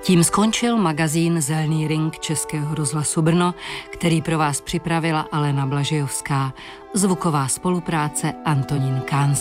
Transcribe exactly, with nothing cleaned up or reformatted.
Tím skončil magazín Zelený ring Českého rozhlasu Brno, který pro vás připravila Alena Blažejovská. Zvuková spolupráce Antonín Káns.